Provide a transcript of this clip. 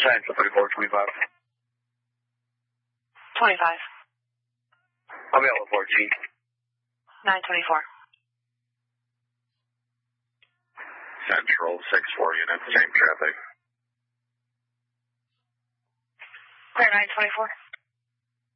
Central 3425. 25. I'll be out with 14. 924. Central 6-4 unit, same traffic. Clear 924.